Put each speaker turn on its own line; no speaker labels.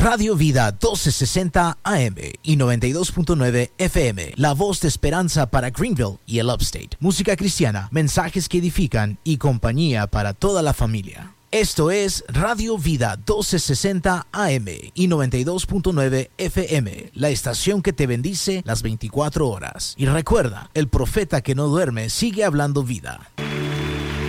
Radio Vida 1260 AM y 92.9 FM, la voz de esperanza para Greenville y el Upstate. Música cristiana, mensajes que edifican y compañía para toda la familia. Esto es Radio Vida 1260 AM y 92.9 FM, la estación que te bendice las 24 horas. Y recuerda, el profeta que no duerme sigue hablando vida.